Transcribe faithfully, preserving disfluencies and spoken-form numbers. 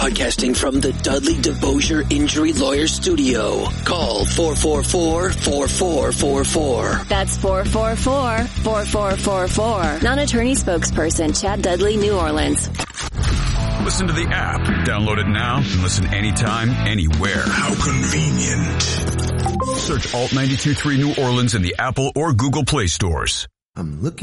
Broadcasting from the Dudley DeBosier Injury Lawyer Studio. Call four four four, four four four four. That's four four four, four four four four. Non-attorney spokesperson Chad Dudley, New Orleans. Listen to the app. Download it now and listen anytime, anywhere. How convenient. Search Alt ninety-two point three New Orleans in the Apple or Google Play stores. I'm looking